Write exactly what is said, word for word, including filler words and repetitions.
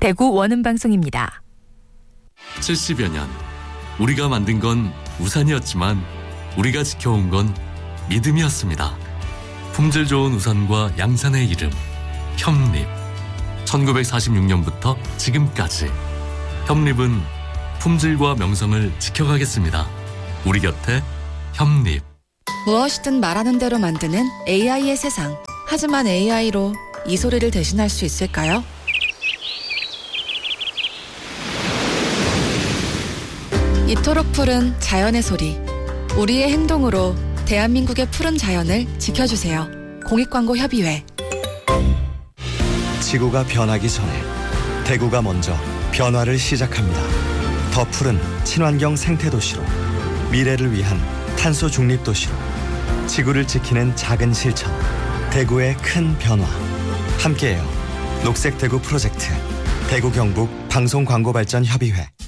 대구 원음방송입니다. 칠십여 년 우리가 만든 건 우산이었지만 우리가 지켜온 건 믿음이었습니다. 품질 좋은 우산과 양산의 이름 협립. 천구백사십육 년부터 지금까지 협립은 품질과 명성을 지켜가겠습니다. 우리 곁에 협립. 무엇이든 말하는 대로 만드는 에이아이의 세상. 하지만 에이아이로 이 소리를 대신할 수 있을까요? 이토록 푸른 자연의 소리. 우리의 행동으로 대한민국의 푸른 자연을 지켜주세요. 공익광고협의회. 지구가 변하기 전에 대구가 먼저 변화를 시작합니다. 더 푸른 친환경 생태도시로, 미래를 위한 탄소 중립 도시로, 지구를 지키는 작은 실천, 대구의 큰 변화. 함께해요. 녹색 대구 프로젝트, 대구 경북 방송광고발전협의회.